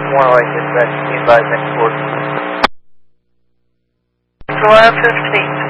more like this, that advise next quarter. July 15th.